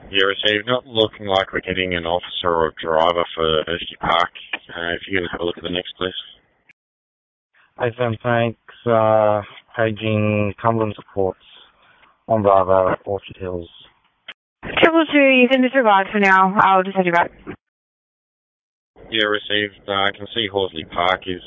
Yeah, received. Not looking like we're getting an officer or a driver for Hershey Park. If you can have a look at the next, please. AFM, thanks. Paging Cumberland Supports on Bravo, Orchard Hills. 222, you can disregard for now. I'll just head you back. Yeah, received. I can see Horsley Park is